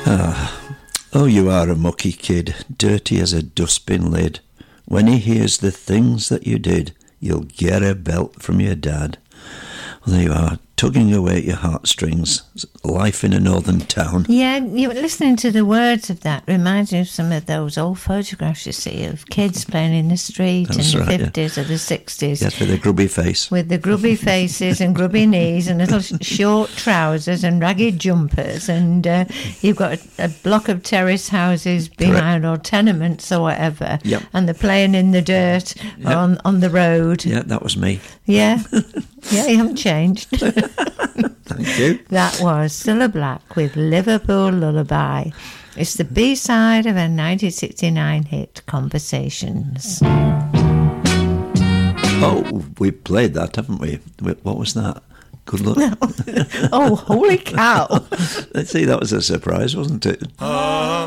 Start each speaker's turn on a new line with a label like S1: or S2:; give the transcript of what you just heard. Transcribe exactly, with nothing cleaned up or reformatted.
S1: Oh, you are a mucky kid, dirty as a dustbin lid. When he hears the things that you did, you'll get a belt from your dad. Well, there you are, tugging away at your heartstrings. Life in a northern town.
S2: Yeah, you were listening to the words of that. Reminds me of some of those old photographs you see of kids playing in the street
S1: That's
S2: in the
S1: right,
S2: fifties
S1: yeah.
S2: or the sixties.
S1: Yes, with a grubby face.
S2: With the grubby faces and grubby knees and little short trousers and ragged jumpers, and uh, you've got a, a block of terrace houses behind, or tenements or whatever,
S1: Yep.
S2: and they're playing in the dirt
S1: Yep.
S2: on, on the road.
S1: Yeah, that was me.
S2: Yeah, yeah, you haven't changed.
S1: Thank you.
S2: That was Cilla Black with Liverpool Lullaby. It's the B-side of a nineteen sixty-nine hit, Conversations.
S1: Oh, we played that, haven't we? What was that? Good luck.
S2: Oh, holy cow.
S1: Let's see, that was a surprise, wasn't it?